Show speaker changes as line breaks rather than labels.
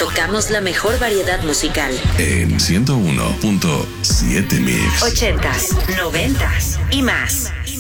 tocamos la mejor variedad musical.
En 101.7 Mix.
80s, 90s y más.